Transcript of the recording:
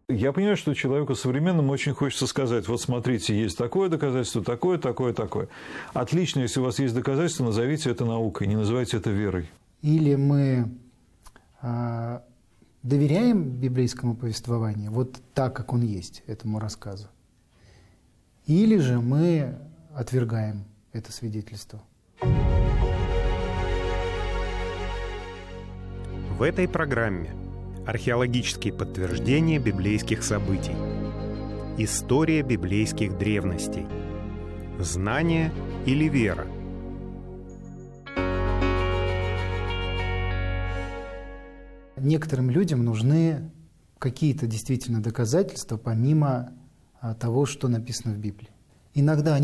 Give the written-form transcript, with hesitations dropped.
Я понимаю, что человеку современному очень хочется сказать: вот смотрите, есть такое доказательство, такое, такое, такое. Отлично, если у вас есть доказательства, назовите это наукой, не называйте это верой. Или мы доверяем библейскому повествованию вот так, как он есть, этому рассказу, или же мы отвергаем это свидетельство. В этой программе археологические подтверждения библейских событий, история библейских древностей, знание или вера. Некоторым людям нужны какие-то действительно доказательства, помимо того, что написано в Библии. Иногда